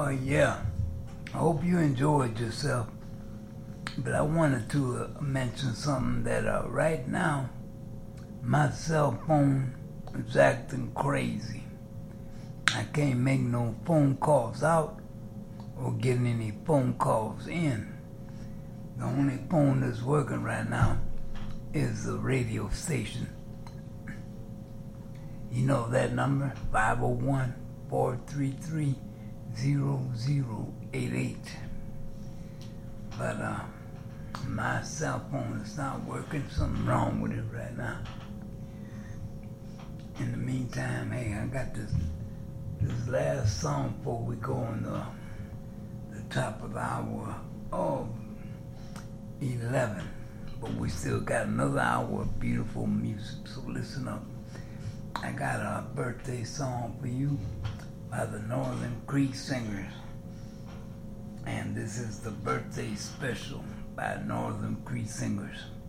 Yeah. I hope you enjoyed yourself. But I wanted to mention something that right now my cell phone is acting crazy. I can't make no phone calls out or get any phone calls in. The only phone that's working right now is the radio station. You know that number? 501-433-0088. But my cell phone is not working. Something wrong with it right now. In the meantime, hey, I got this last song before we go on the top of the hour of 11. But we still got another hour of beautiful music, so listen up. I got a birthday song for you by the Northern Creek Singers. And this is the birthday special by Northern Creek Singers.